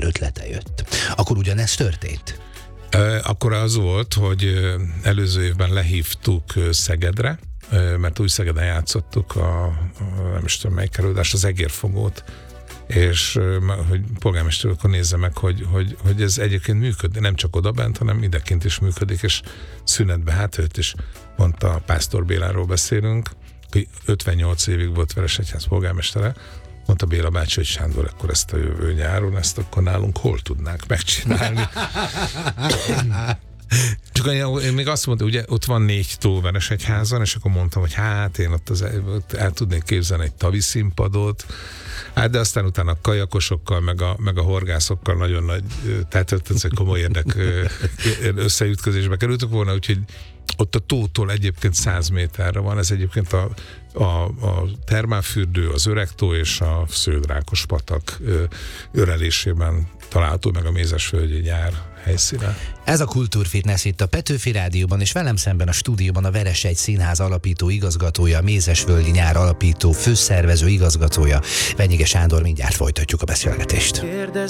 nyár ötlete jött. Akkor ugyanezt történt? Akkor az volt, hogy előző évben lehívtuk Szegedre, mert úgy Szegeden játszottuk nem is tudom melyik előadás, az Egérfogót, és hogy polgármester akkor nézze meg, hogy ez egyébként működik, nem csak odabent, hanem idekint is működik, és szünetbe hátőtt is, mondta Pásztor Béláról beszélünk, aki 58 évig volt Veresegyház polgármestere, mondta Béla bácsi, hogy Sándor, akkor ezt a jövő nyáron, ezt akkor nálunk hol tudnánk megcsinálni. Csak én még azt mondtam, ugye ott van 4 tó Veresegyházan, és akkor mondtam, hogy hát én ott el tudnék képzelni egy tavi színpadot, hát de aztán utána a kajakosokkal, meg a horgászokkal nagyon nagy, tehát ez egy komoly összeütközésbe kerültük volna, úgyhogy ott a tótól egyébként 100 méterre van, ez egyébként a termálfürdő, az Öregtó és a Sződ-Rákos patak örelésében található meg a Mézesvölgyi nyár helyszíne. Ez a Kultúrfitness itt a Petőfi Rádióban, és velem szemben a stúdióban a Veresegy Színház alapító igazgatója, a Mézesvölgyi nyár alapító főszervező igazgatója, Venyige Sándor. Mindjárt folytatjuk a beszélgetést.